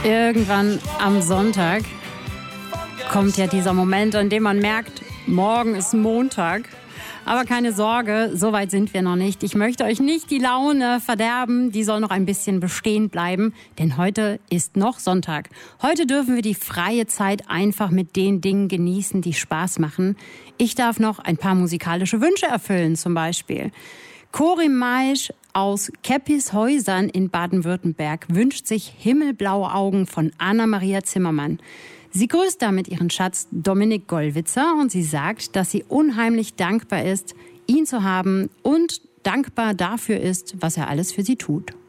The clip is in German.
Irgendwann am Sonntag kommt ja dieser Moment, an dem man merkt, morgen ist Montag. Aber keine Sorge, so weit sind wir noch nicht. Ich möchte euch nicht die Laune verderben, die soll noch ein bisschen bestehen bleiben, denn heute ist noch Sonntag. Heute dürfen wir die freie Zeit einfach mit den Dingen genießen, die Spaß machen. Ich darf noch ein paar musikalische Wünsche erfüllen, zum Beispiel. Cori Maisch aus Keppishäusern in Baden-Württemberg wünscht sich Himmelblaue Augen von Anna-Maria Zimmermann. Sie grüßt damit ihren Schatz Dominik Gollwitzer und sie sagt, dass sie unheimlich dankbar ist, ihn zu haben und dankbar dafür ist, was er alles für sie tut.